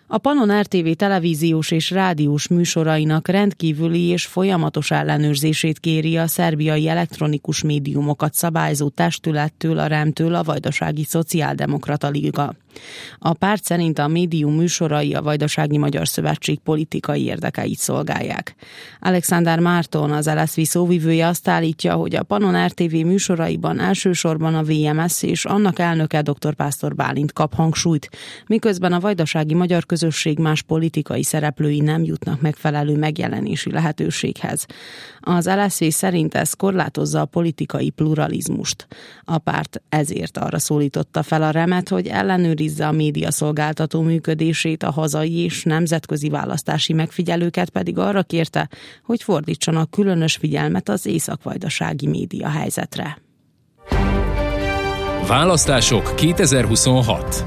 A Pannon RTV televíziós és rádiós műsorainak rendkívüli és folyamatos ellenőrzését kéri a szerbiai elektronikus médiumokat szabályzó testülettől, a REM-től a Vajdasági Szociáldemokrata Liga. A párt szerint a médium műsorai a Vajdasági Magyar Szövetség politikai érdekeit szolgálják. Alexander Márton, az LSV szóvivője azt állítja, hogy a Pannon RTV műsoraiban elsősorban a VMS és annak elnöke dr. Pásztor Bálint kap hangsúlyt, miközben a vajdasági magyar közösség más politikai szereplői nem jutnak megfelelő megjelenési lehetőséghez. Az LSV szerint ez korlátozza a politikai pluralizmust. A párt ezért arra szólította fel a REM-et, hogy ellenőrizze a médiaszolgáltató működését, a hazai és nemzetközi választási megfigyelőket pedig arra kérte, hogy fordítsanak különös figyelmet az észak-vajdasági média helyzetre. Választások 2026.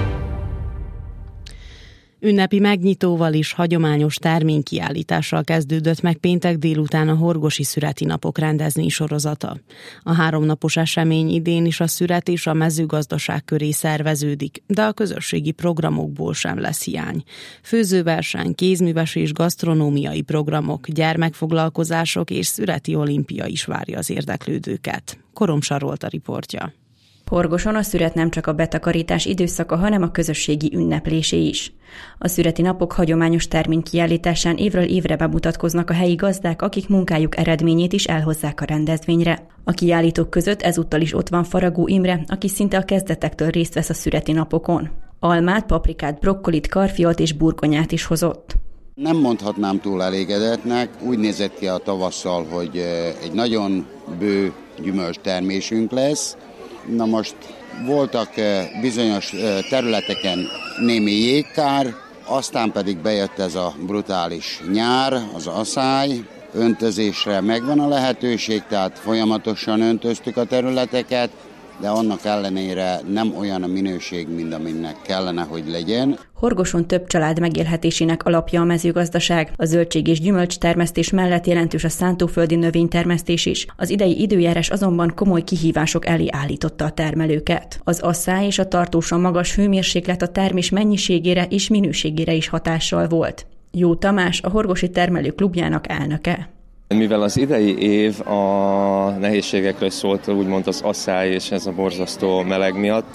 Ünnepi megnyitóval is hagyományos terménykiállítással kezdődött meg péntek délután a Horgosi Szüreti Napok rendezvénysorozata. A 3 napos esemény idén is a szüret és a mezőgazdaság köré szerveződik, de a közösségi programokból sem lesz hiány. Főzőverseny, kézműves és gasztronómiai programok, gyermekfoglalkozások és szüreti olimpia is várja az érdeklődőket. Koromsar volt a riportja. Horgoson a szüret nem csak a betakarítás időszaka, hanem a közösségi ünneplésé is. A szüreti napok hagyományos terménykiállításán évről évre bemutatkoznak a helyi gazdák, akik munkájuk eredményét is elhozzák a rendezvényre. A kiállítók között ezúttal is ott van Faragó Imre, aki szinte a kezdetektől részt vesz a szüreti napokon. Almát, paprikát, brokkolit, karfiol és burgonyát is hozott. Nem mondhatnám túl elégedettnek, úgy nézett ki a tavasszal, hogy egy nagyon bő gyümölcstermésünk lesz. Na most voltak bizonyos területeken némi jégkár, aztán pedig bejött ez a brutális nyár, az aszály, öntözésre megvan a lehetőség, tehát folyamatosan öntöztük a területeket, de annak ellenére nem olyan a minőség, mint aminek kellene, hogy legyen. Horgoson több család megélhetésének alapja a mezőgazdaság. A zöldség és gyümölcs termesztés mellett jelentős a szántóföldi növénytermesztés is. Az idei időjárás azonban komoly kihívások elé állította a termelőket. Az asszály és a tartósan magas hőmérséklet a termés mennyiségére és minőségére is hatással volt. Jó Tamás, a Horgosi Termelők Klubjának elnöke. Mivel az idei év a nehézségekről szólt, úgymond az asszály és ez a borzasztó meleg miatt,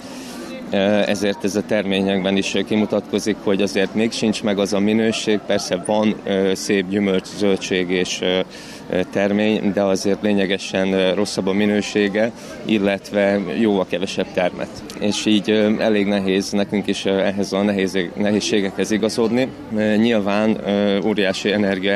ezért ez a terményekben is kimutatkozik, hogy azért még sincs meg az a minőség, persze van szép gyümölcs, zöldség és termény, de azért lényegesen rosszabb a minősége, illetve jóval kevesebb termet. És így elég nehéz nekünk is ehhez a nehézségekhez igazodni. Nyilván óriási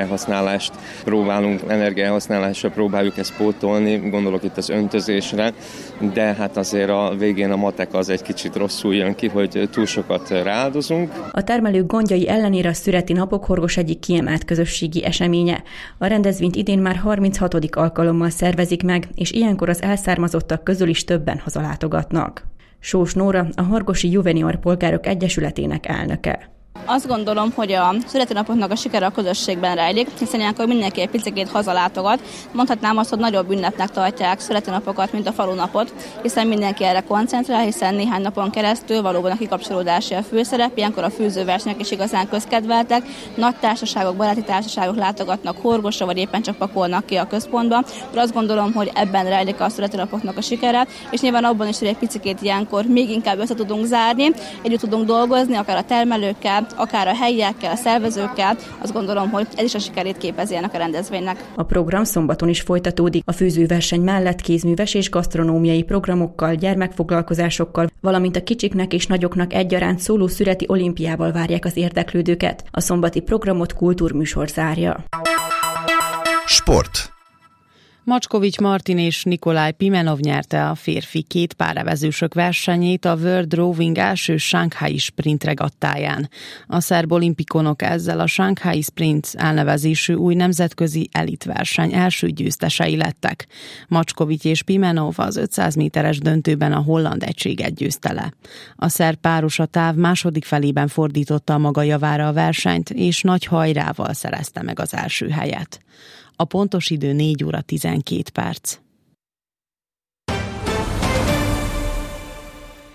energiaelhasználásra próbáljuk ezt pótolni, gondolok itt az öntözésre, de hát azért a végén a matek az egy kicsit rosszul jön ki, hogy túl sokat rááldozunk. A termelők gondjai ellenére a szüreti napok Horgos egyik kiemelt közösségi eseménye. A rendezvényt idén már 36. alkalommal szervezik meg, és ilyenkor az elszármazottak közül is többen hazalátogatnak. Sós Nóra, a Horgosi Juvenior Polgárok Egyesületének elnöke. Azt gondolom, hogy a szüreti napoknak a sikere a közösségben rejlik, hiszen ilyenkor mindenki egy picikét hazalátogat. Mondhatnám azt, hogy nagyobb ünnepnek tartják szüreti napokat, mint a falunapot, hiszen mindenki erre koncentrál, hiszen néhány napon keresztül valóban a kikapcsolódási a főszerep, ilyenkor a főzőversenyek is igazán közkedveltek. Nagy társaságok, baráti társaságok látogatnak Horgosra, vagy éppen csak pakolnak ki a központba. Azt gondolom, hogy ebben rejlik a szüreti napoknak a sikere, és nyilván abban is, hogy egy picikét ilyenkor még inkább össze tudunk zárni, együtt tudunk dolgozni, akár a termelőkkel, akár a helyiekkel, a szervezőkkel, azt gondolom, hogy ez is a sikerét képezi ennek a rendezvénynek. A program szombaton is folytatódik. A főzőverseny mellett kézműves és gasztronómiai programokkal, gyermekfoglalkozásokkal, valamint a kicsiknek és nagyoknak egyaránt szóló szüreti olimpiával várják az érdeklődőket. A szombati programot kultúrműsor zárja. Sport. Macskovics Martin és Nikolaj Pimenov nyerte a férfi két párevezősök versenyét a World Rowing első Shanghai Sprint regattáján. A szerb olimpikonok ezzel a Shanghai Sprint elnevezésű új nemzetközi elitverseny első győztesei lettek. Macskovics és Pimenov az 500 méteres döntőben a holland egységet győzte le. A szerb páros a táv második felében fordította a maga javára a versenyt, és nagy hajrával szerezte meg az első helyet. A pontos idő 4 óra 12 perc.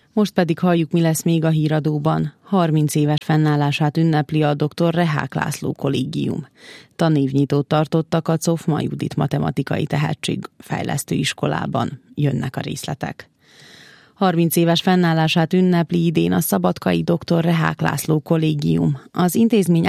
Most pedig halljuk, mi lesz még a híradóban. 30 éves fennállását ünnepli a dr. Rehák László kollégium. Tanévnyitót tartottak a Czofma Judit Matematikai Tehetségfejlesztő Iskolában. Jönnek a részletek. 30 éves fennállását ünnepli idén a szabadkai dr. Rehák László kollégium. Az intézmény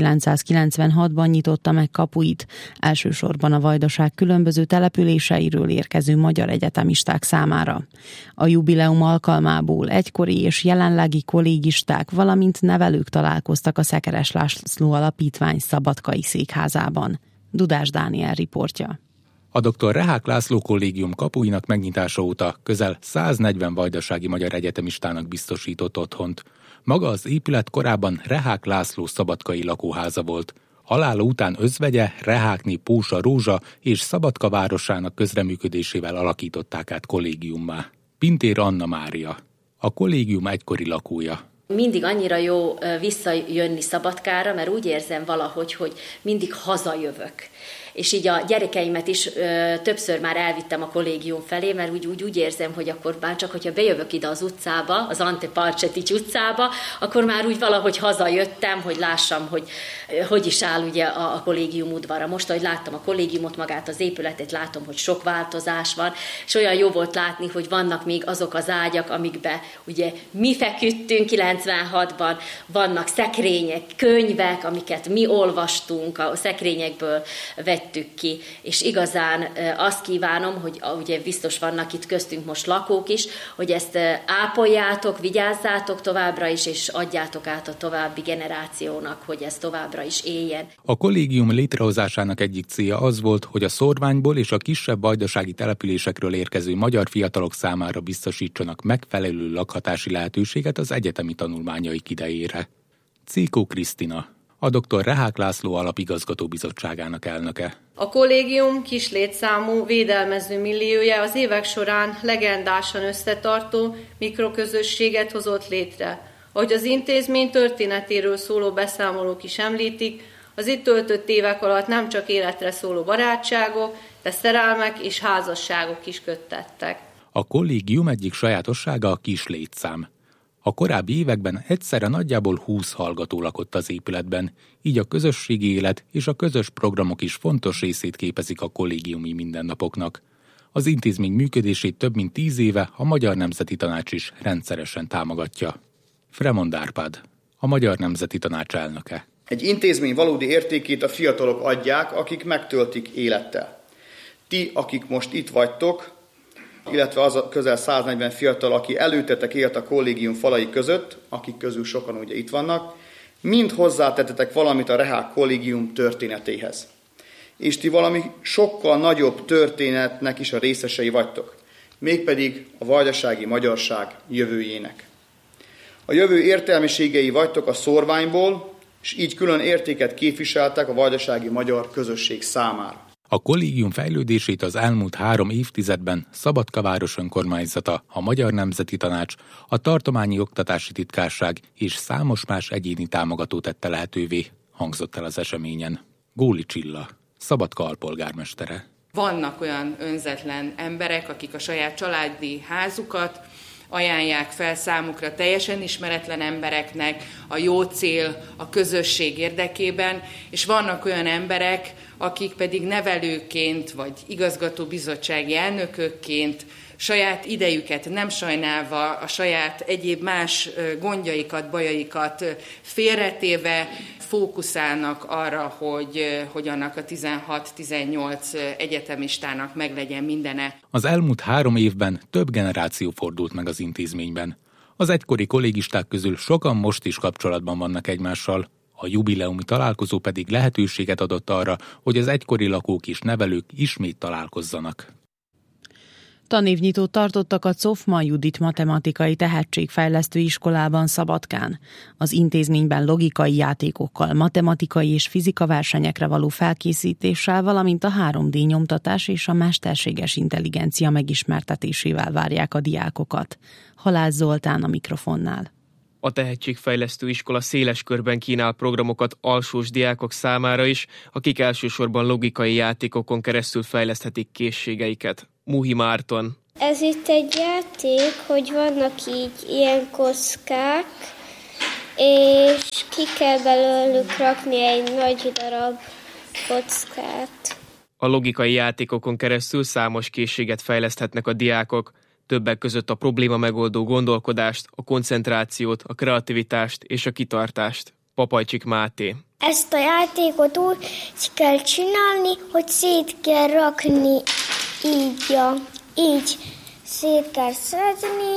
1996-ban nyitotta meg kapuit, elsősorban a Vajdaság különböző településeiről érkező magyar egyetemisták számára. A jubileum alkalmából egykori és jelenlegi kollégisták, valamint nevelők találkoztak a Szekeres László Alapítvány szabadkai székházában. Dudás Dániel riportja. A dr. Rehák László kollégium kapuinak megnyitása óta közel 140 vajdasági magyar egyetemistának biztosított otthont. Maga az épület korábban Rehák László szabadkai lakóháza volt. Halála után özvegye, Rehákné Pósa Rózsa és Szabadka városának közreműködésével alakították át kollégiummá. Pintér Anna Mária, a kollégium egykori lakója. Mindig annyira jó visszajönni Szabadkára, mert úgy érzem valahogy, hogy mindig hazajövök. És így a gyerekeimet is többször már elvittem a kollégium felé, mert úgy érzem, hogy akkor már csak, hogyha bejövök ide az utcába, az Ante Palcsetics utcába, akkor már úgy valahogy hazajöttem, hogy lássam, hogy is áll ugye a kollégium udvara. Most, ahogy láttam a kollégiumot, magát az épületet, látom, hogy sok változás van, és olyan jó volt látni, hogy vannak még azok az ágyak, amikbe ugye mi feküdtünk 96-ban, vannak szekrények, könyvek, amiket mi olvastunk, a szekrényekből vettük ki, és igazán azt kívánom, hogy ugye biztos vannak itt köztünk most lakók is, hogy ezt ápoljátok, vigyázzátok továbbra is, és adjátok át a további generációnak, hogy ez továbbra is éljen. A kollégium létrehozásának egyik célja az volt, hogy a szórványból és a kisebb vajdasági településekről érkező magyar fiatalok számára biztosítsanak megfelelő lakhatási lehetőséget az egyetemi tanulmányaik idejére. Cékó Krisztina, a dr. Rehák László Alapigazgató Bizottságának elnöke. A kollégium kis létszámú védelmező milliója az évek során legendásan összetartó mikroközösséget hozott létre. Ahogy az intézmény történetéről szóló beszámolók is említik, az itt töltött évek alatt nem csak életre szóló barátságok, de szerelmek és házasságok is köttettek. A kollégium egyik sajátossága a kis létszám. A korábbi években egyszerre nagyjából 20 hallgató lakott az épületben, így a közösségi élet és a közös programok is fontos részét képezik a kollégiumi mindennapoknak. Az intézmény működését több mint 10 éve a Magyar Nemzeti Tanács is rendszeresen támogatja. Fremond Árpád, a Magyar Nemzeti Tanács elnöke. Egy intézmény valódi értékét a fiatalok adják, akik megtöltik élettel. Ti, akik most itt vagytok, illetve az a közel 140 fiatal, aki előttetek élt a kollégium falai között, akik közül sokan ugye itt vannak, mind hozzátettetek valamit a Rehák kollégium történetéhez. És ti valami sokkal nagyobb történetnek is a részesei vagytok, mégpedig a vajdasági magyarság jövőjének. A jövő értelmiségei vagytok a szórványból, és így külön értéket képviseltek a vajdasági magyar közösség számára. A kollégium fejlődését az elmúlt 3 évtizedben Szabadka város önkormányzata, a Magyar Nemzeti Tanács, a Tartományi Oktatási Titkárság és számos más egyéni támogató tette lehetővé, hangzott el az eseményen. Góli Csilla, Szabadka alpolgármestere. Vannak olyan önzetlen emberek, akik a saját családi házukat ajánlják fel számukra teljesen ismeretlen embereknek a jó cél, a közösség érdekében, és vannak olyan emberek, akik pedig nevelőként vagy igazgatóbizottsági elnökökként saját idejüket nem sajnálva, a saját egyéb más gondjaikat, bajaikat félretéve fókuszálnak arra, hogy annak a 16-18 egyetemistának meglegyen mindene. Az elmúlt 3 évben több generáció fordult meg az intézményben. Az egykori kollégisták közül sokan most is kapcsolatban vannak egymással. A jubileumi találkozó pedig lehetőséget adott arra, hogy az egykori lakók és nevelők ismét találkozzanak. Tanévnyitót tartottak a Czofma Judit Matematikai Tehetségfejlesztő Iskolában Szabadkán. Az intézményben logikai játékokkal, matematikai és fizika versenyekre való felkészítéssel, valamint a 3D nyomtatás és a mesterséges intelligencia megismertetésével várják a diákokat. Halász Zoltán a mikrofonnál. A Tehetségfejlesztő Iskola széles körben kínál programokat alsós diákok számára is, akik elsősorban logikai játékokon keresztül fejleszthetik készségeiket. Muhi Márton. Ez itt egy játék, hogy vannak így ilyen kockák, és ki kell belőlük rakni egy nagy darab kockát. A logikai játékokon keresztül számos készséget fejleszthetnek a diákok, többek között a probléma megoldó gondolkodást, a koncentrációt, a kreativitást és a kitartást. Papajcsik Máté. Ezt a játékot úgy kell csinálni, hogy szét kell rakni így szét kell szedni,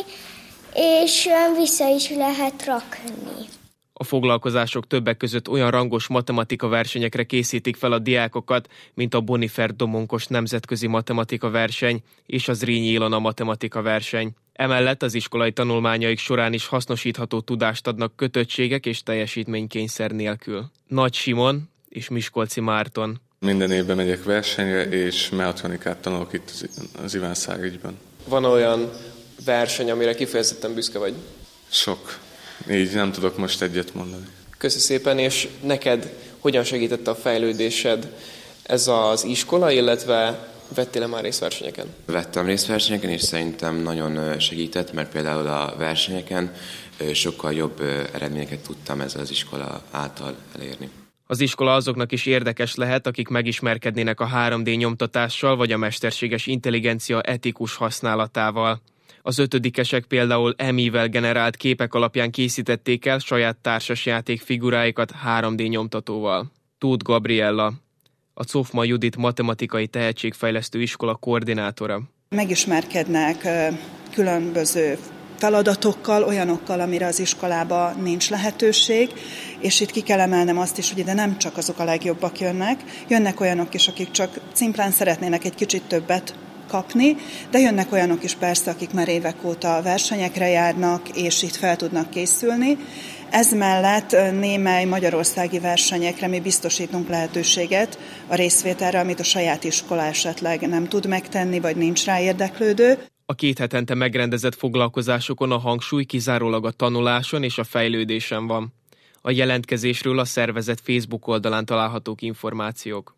és vissza is lehet rakni. A foglalkozások többek között olyan rangos matematika versenyekre készítik fel a diákokat, mint a Bonifer Domonkos nemzetközi matematika verseny és az Zrínyi Ilona matematika verseny. Emellett az iskolai tanulmányaik során is hasznosítható tudást adnak kötöttségek és teljesítménykényszer nélkül. Nagy Simon és Miskolci Márton. Minden évben megyek versenyre, és mechatronikát tanulok itt az Iván Szárügyben. Van olyan verseny, amire kifejezetten büszke vagy? Sok. Így nem tudok most egyet mondani. Köszi szépen, és neked hogyan segítette a fejlődésed ez az iskola, illetve vettél már részversenyeken? Vettem részversenyeken, és szerintem nagyon segített, mert például a versenyeken sokkal jobb eredményeket tudtam ezzel az iskola által elérni. Az iskola azoknak is érdekes lehet, akik megismerkednének a 3D nyomtatással vagy a mesterséges intelligencia etikus használatával. Az 5-esek például EMI-vel generált képek alapján készítették el saját társasjáték figuráikat 3D nyomtatóval. Tóth Gabriella, a Czofma Judit matematikai tehetségfejlesztő iskola koordinátora. Megismerkednek különböző feladatokkal, olyanokkal, amire az iskolában nincs lehetőség, és itt ki kell emelnem azt is, hogy ide nem csak azok a legjobbak jönnek olyanok is, akik csak szimplán szeretnének egy kicsit többet kapni, de jönnek olyanok is persze, akik már évek óta versenyekre járnak, és itt fel tudnak készülni. Ez mellett némely magyarországi versenyekre mi biztosítunk lehetőséget a részvételre, amit a saját iskola esetleg nem tud megtenni, vagy nincs rá érdeklődő. A 2 hetente megrendezett foglalkozásokon a hangsúly kizárólag a tanuláson és a fejlődésen van. A jelentkezésről a szervezet Facebook oldalán találhatók információk.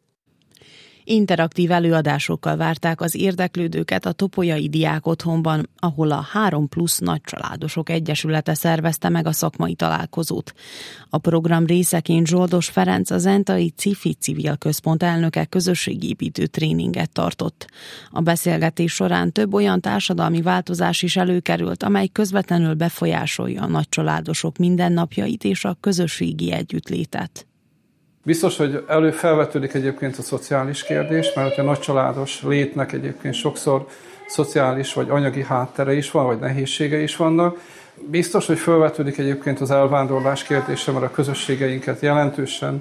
Interaktív előadásokkal várták az érdeklődőket a Topolyai Diákotthonban, ahol a 3+ Nagycsaládosok Egyesülete szervezte meg a szakmai találkozót. A program részeként Zsoldos Ferenc, a Zentai CIFI Civil Központ elnöke közösségépítő tréninget tartott. A beszélgetés során több olyan társadalmi változás is előkerült, amely közvetlenül befolyásolja a nagycsaládosok mindennapjait és a közösségi együttlétet. Biztos, hogy felvetődik egyébként a szociális kérdés, mert a nagycsaládos létnek egyébként sokszor szociális vagy anyagi háttere is van, vagy nehézsége is vannak. Biztos, hogy felvetődik egyébként az elvándorlás kérdése, mert a közösségeinket jelentősen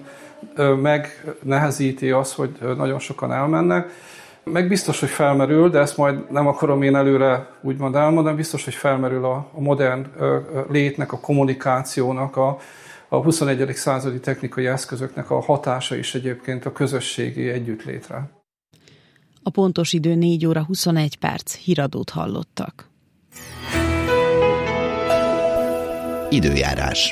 megnehezíti az, hogy nagyon sokan elmennek. Meg biztos, hogy felmerül, de ezt majd nem akarom én előre úgymond elmondani, biztos, hogy felmerül a modern létnek, a kommunikációnak, a 21. századi technikai eszközöknek a hatása is egyébként a közösségi együttlétre. A pontos idő 4 óra 21 perc, híradót hallottak. Időjárás.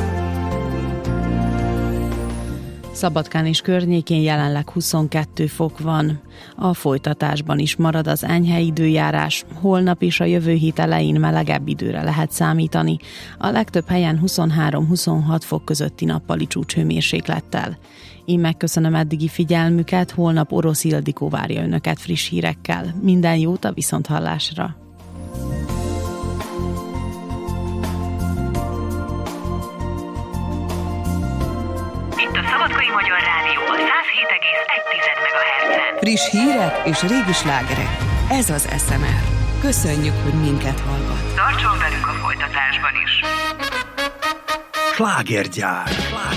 Szabadkán és környékén jelenleg 22 fok van. A folytatásban is marad az enyhe időjárás, holnap és a jövő hét elején melegebb időre lehet számítani. A legtöbb helyen 23-26 fok közötti nappali csúcshőmérséklettel. Én megköszönöm eddigi figyelmüket, holnap Orosz Ildikó várja önöket friss hírekkel. Minden jót a viszonthallásra! Szabadkai Magyar Rádió a 107,1 MHz-en. Friss hírek és régi slágerek. Ez az SMR. Köszönjük, hogy minket hallgat. Tartson velünk a folytatásban is. Slágergyár.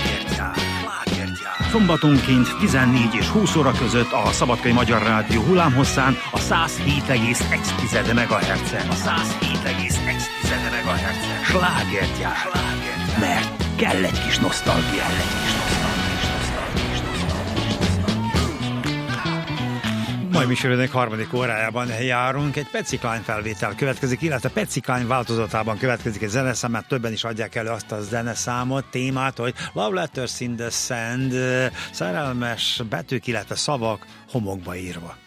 Szombatonként 14 és 20 óra között a Szabadkai Magyar Rádió hullámhosszán a 107,1 MHz-en. A 107,1 MHz-en. Slágergyár. Mert kell egy kis nosztalgia. Mai műsorunk harmadik órájában járunk, egy Peciklány felvétel következik, illetve Peciklány változatában következik egy zeneszám, mert többen is adják elő azt a zeneszámot, témát, hogy Love Letters in the Sand, szerelmes betűk, illetve szavak homokba írva.